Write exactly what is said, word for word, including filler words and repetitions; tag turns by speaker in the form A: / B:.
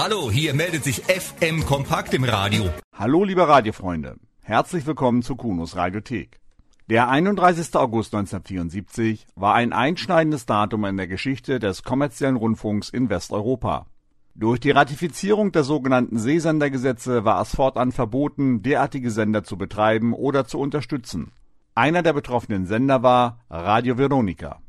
A: Hallo, hier meldet sich F M Kompakt im Radio.
B: Hallo liebe Radiofreunde, herzlich willkommen zur Kunos Radiothek. Der einunddreißigster August neunzehnhundertvierundsiebzig war ein einschneidendes Datum in der Geschichte des kommerziellen Rundfunks in Westeuropa. Durch die Ratifizierung der sogenannten Seesendergesetze war es fortan verboten, derartige Sender zu betreiben oder zu unterstützen. Einer der betroffenen Sender war Radio Veronica.